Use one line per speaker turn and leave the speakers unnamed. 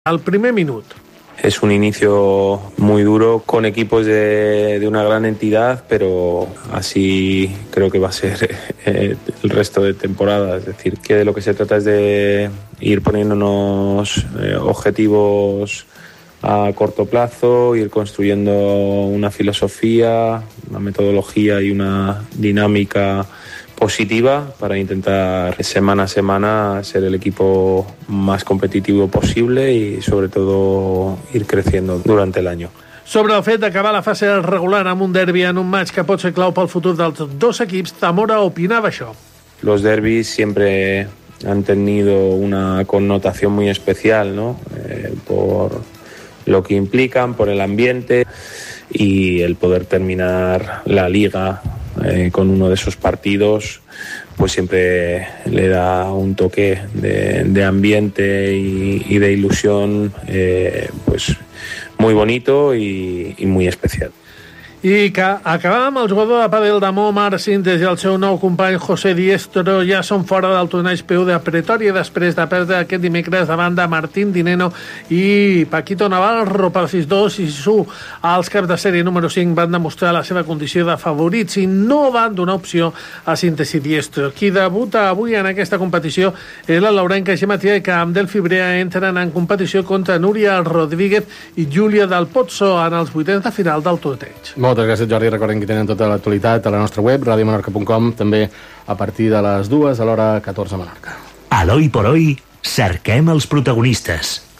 al primer minut.
Es un inicio muy duro con equipos de una gran entidad, pero así creo que va a ser el resto de temporada. Es decir, que de lo que se trata es de ir poniéndonos objetivos a corto plazo, ir construyendo una filosofía, una metodología y una dinámica positiva para intentar semana a semana ser el equipo más competitivo posible y sobre todo ir creciendo durante el año.
Sobre el fet d'acabar la fase regular amb un derbi en un match que pot ser clau pel futur dels dos equips, Zamora opinava això.
Los derbis siempre han tenido una connotación muy especial, ¿no? Por lo que implican, por el ambiente y el poder terminar la liga con uno de esos partidos, pues siempre le da un toque de ambiente y de ilusión pues muy bonito y muy especial.
I que acabàvem el jugador de pàdel d'Amó, Marc Sintes, i el seu nou company José Diestro ja són fora del torneig PU de Pretòria després de perdre aquest dimecres davant de Martín Dineno i Paquito Navarro per 6-2 i 6-1. Els caps de sèrie número 5 van demostrar la seva condició de favorits i no van donar opció a Sintes i Diestro. Qui debuta avui en aquesta competició és la laurenca Gemma Tià, que amb Delphi Brea entren en competició contra Núria Rodríguez i Júlia Del Pozzo en els vuitens de final del torneig.
Moltes gràcies, Jordi. Recordem que tenen tota l'actualitat a la nostra web, radiomenorca.com, també a partir de les 2 a l'hora 14 a Menorca.
A l'Hoy por Hoy cerquem els protagonistes.